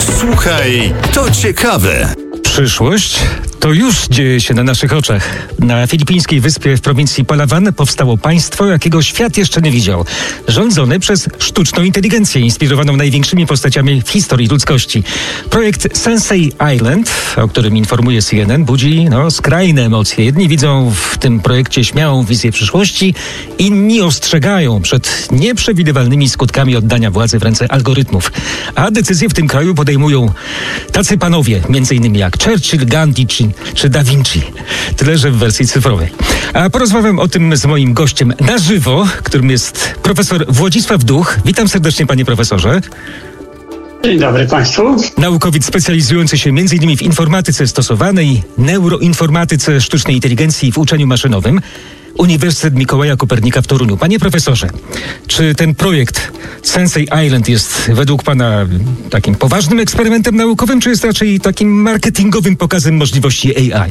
Słuchaj, to ciekawe. Przyszłość to już dzieje się na naszych oczach. Na filipińskiej wyspie w prowincji Palawan powstało państwo, jakiego świat jeszcze nie widział. Rządzone przez sztuczną inteligencję, inspirowaną największymi postaciami w historii ludzkości. Projekt Sensei Island, o którym informuje CNN, budzi skrajne emocje. Jedni widzą w tym projekcie śmiałą wizję przyszłości, inni ostrzegają przed nieprzewidywalnymi skutkami oddania władzy w ręce algorytmów. A decyzje w tym kraju podejmują tacy panowie, między innymi jak Churchill, Gandhi czy Da Vinci. Tyle, że w wersji cyfrowej. A porozmawiam o tym z moim gościem na żywo, którym jest profesor Włodzisław Duch. Witam serdecznie, panie profesorze. Dzień dobry państwu. Naukowiec specjalizujący się m.in. w informatyce stosowanej, neuroinformatyce sztucznej inteligencji i w uczeniu maszynowym. Uniwersytet Mikołaja Kopernika w Toruniu. Panie profesorze, czy ten projekt Sensei Island jest według pana takim poważnym eksperymentem naukowym, czy jest raczej takim marketingowym pokazem możliwości AI?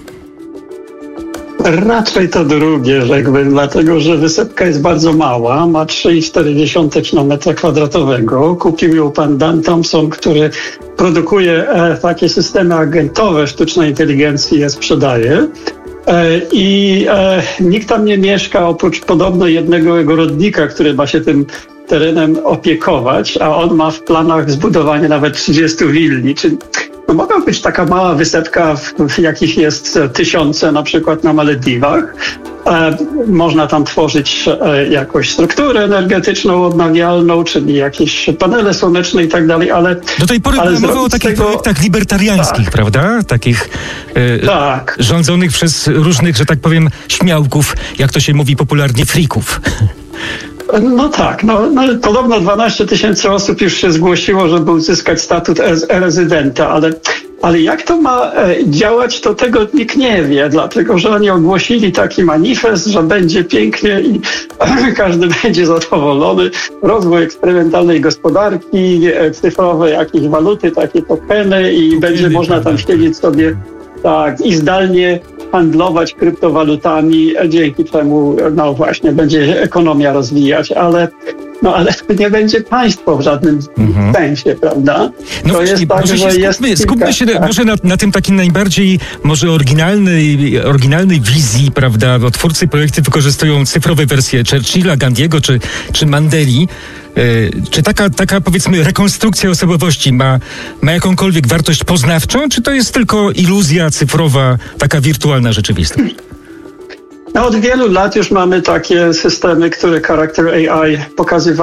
Raczej to drugie, rzekłbym, dlatego że wysepka jest bardzo mała, ma 3,4 km². Kupił ją pan Dan Thompson, który produkuje takie systemy agentowe sztucznej inteligencji i je sprzedaje. I nikt tam nie mieszka oprócz podobno jednego ogrodnika, który ma się tym terenem opiekować, a on ma w planach zbudowanie nawet 30 willi. Mogła być taka mała wysepka, jakich jest tysiące, na przykład na Malediwach. Można tam tworzyć jakąś strukturę energetyczną odnawialną, czyli jakieś panele słoneczne i tak dalej, ale... Do tej pory była mowa o takich projektach libertariańskich, tak, prawda? Takich tak, rządzonych przez różnych, że tak powiem, śmiałków, jak to się mówi popularnie, frików. No tak, podobno 12 000 osób już się zgłosiło, żeby uzyskać statut rezydenta, ale jak to ma działać, to tego nikt nie wie, dlatego że oni ogłosili taki manifest, że będzie pięknie i każdy będzie zadowolony. Rozwój eksperymentalnej gospodarki, cyfrowe jakieś waluty, takie tokeny i będzie można tam siedzieć sobie i zdalnie handlować kryptowalutami, dzięki czemu właśnie będzie ekonomia rozwijać, ale nie będzie państwo w żadnym sensie, prawda? No właśnie, skupmy się może na tym takim najbardziej może oryginalnej wizji, prawda? Bo twórcy projektu wykorzystują cyfrowe wersje Churchilla, Gandiego czy Mandeli. Czy taka powiedzmy rekonstrukcja osobowości ma jakąkolwiek wartość poznawczą, czy to jest tylko iluzja cyfrowa, taka wirtualna rzeczywistość? Od wielu lat już mamy takie systemy, które charakter AI pokazywały.